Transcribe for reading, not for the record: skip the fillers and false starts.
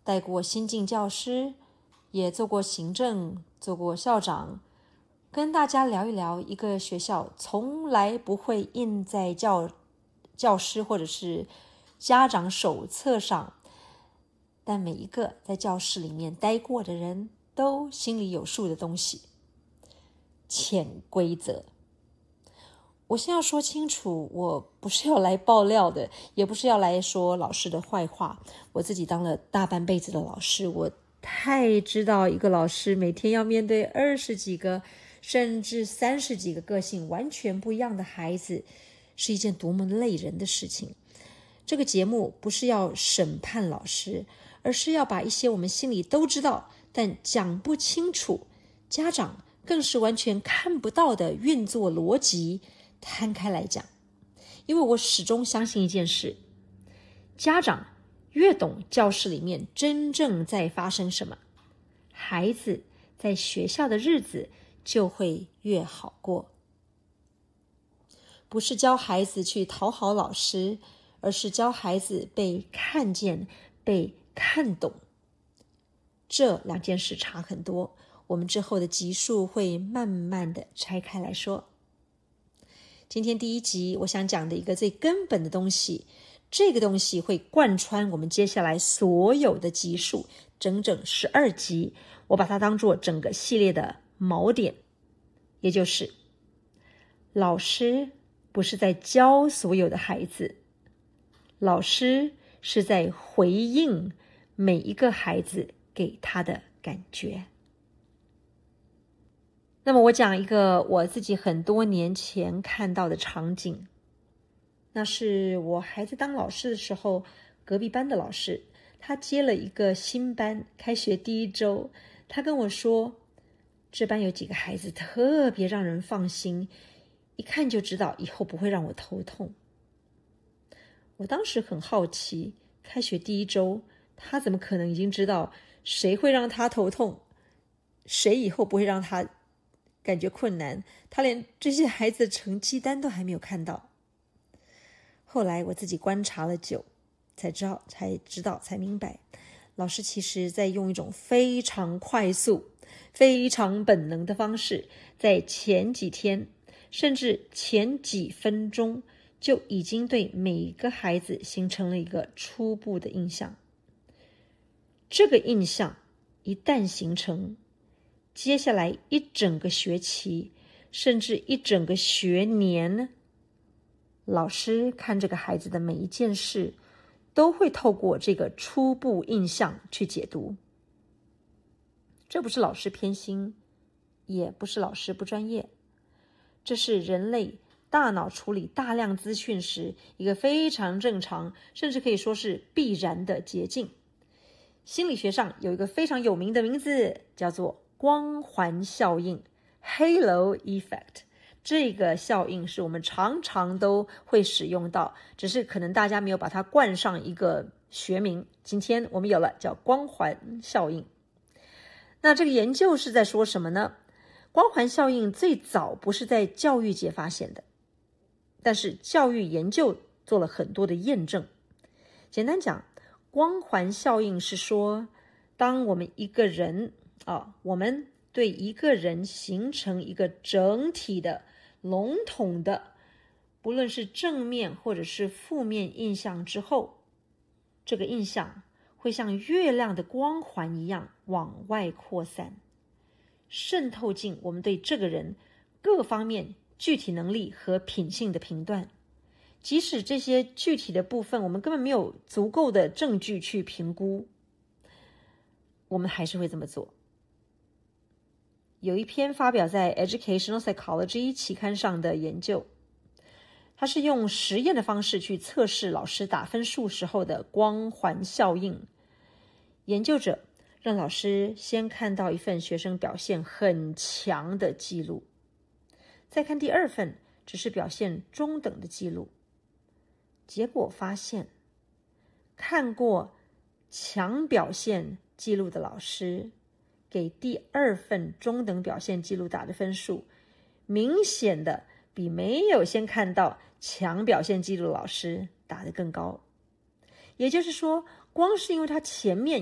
带过新进教师，也做过行政，做过校长，跟大家聊一聊一个学校从来不会印在教师或者是家长手册上，但每一个在教室里面待过的人都心里有数的东西。潜规则。我先要说清楚，我不是要来爆料的，也不是要来说老师的坏话。我自己当了大半辈子的老师，我太知道一个老师每天要面对20几个甚至30几个个性完全不一样的孩子，是一件多么累人的事情。这个节目不是要审判老师，而是要把一些我们心里都知道但讲不清楚，家长更是完全看不到的运作逻辑摊开来讲。因为我始终相信一件事，家长越懂教室里面真正在发生什么，孩子在学校的日子就会越好过。不是教孩子去讨好老师，而是教孩子被看见、被看懂。这两件事差很多，我们之后的集数会慢慢的拆开来说。今天第一集我想讲的一个最根本的东西，这个东西会贯穿我们接下来所有的集数，整整12集，我把它当作整个系列的锚点，也就是老师不是在教所有的孩子，老师是在回应每一个孩子给他的感觉。那么我讲一个我自己很多年前看到的场景，那是我还在当老师的时候，隔壁班的老师，他接了一个新班，开学第一周，他跟我说，这班有几个孩子特别让人放心，一看就知道以后不会让我头痛。我当时很好奇，开学第一周，他怎么可能已经知道谁会让他头痛，谁以后不会让他感觉困难，他连这些孩子的成绩单都还没有看到。后来我自己观察了久，才明白，老师其实在用一种非常快速、非常本能的方式，在前几天甚至前几分钟就已经对每个孩子形成了一个初步的印象。这个印象一旦形成，接下来一整个学期甚至一整个学年，老师看这个孩子的每一件事都会透过这个初步印象去解读。这不是老师偏心，也不是老师不专业，这是人类大脑处理大量资讯时一个非常正常，甚至可以说是必然的捷径。心理学上有一个非常有名的名字，叫做光环效应 Halo Effect。 这个效应是我们常常都会使用到，只是可能大家没有把它冠上一个学名，今天我们有了，叫光环效应。那这个研究是在说什么呢？光环效应最早不是在教育界发现的，但是教育研究做了很多的验证。简单讲，光环效应是说，当我们一个人我们对一个人形成一个整体的笼统的，不论是正面或者是负面印象之后，这个印象会像月亮的光环一样往外扩散，渗透进我们对这个人各方面具体能力和品性的评断。即使这些具体的部分我们根本没有足够的证据去评估，我们还是会这么做。有一篇发表在 Educational Psychology 期刊上的研究，它是用实验的方式去测试老师打分数时候的光环效应。研究者让老师先看到一份学生表现很强的记录，再看第二份只是表现中等的记录。结果发现，看过强表现记录的老师给第二份中等表现记录打的分数，明显的比没有先看到强表现记录的老师打得更高。也就是说，光是因为他前面